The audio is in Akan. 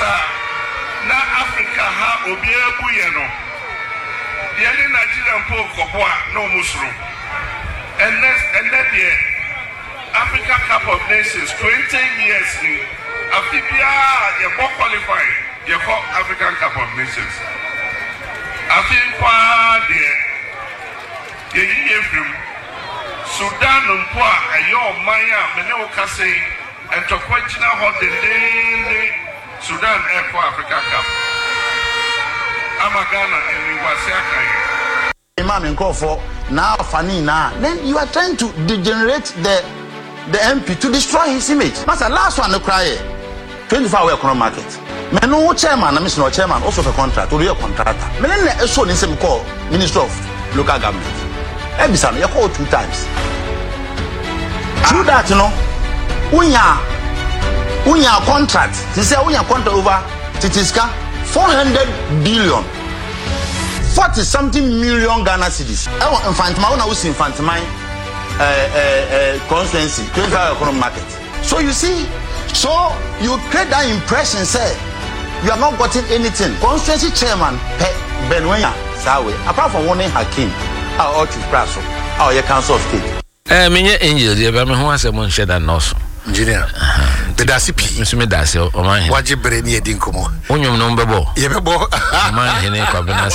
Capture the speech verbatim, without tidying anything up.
sa na Africa ha obi ebu ye no ye ni Nigeria mpo koboa no musro and next and that year Africa Cup of Nations twenty years ni Afibia ye go qualify ye go African Cup of Nations Afipwa de ye ye from Sudan mpo a ayo manya me ne o kase entokwanchina hodende Sudan Air for Africa Cup. Amagana and Wasiaka. Imam and call for now Fanina. Then you are trying to degenerate the the M P to destroy his image. Master, last one, no cry. twenty-four hour economic market. Menu chairman, I'm no chairman, also for contract, or real contractor. Menen a show in some call Minister of Local Government. Ebison, you call two times. True that, you know. Unya. Unya contract. They say unya contract over Titiska four hundred billion. Forty something million Ghana cedis. I want infantima. I want to infantima. Uh, uh, uh, constituency. twenty-five economic market. So you see, so you create that impression. Say you have not gotten anything. Constituency chairman Benwenya Sawe. Apart from one name Hakim, our Chief Praso, our Council of State. Eh, minye angel. You have me who has a mon shed and also. Engineer, the Dasi P. Mister Medasi, or my Wajibreni Dinkomo. Unyum number bo. Yebebo. My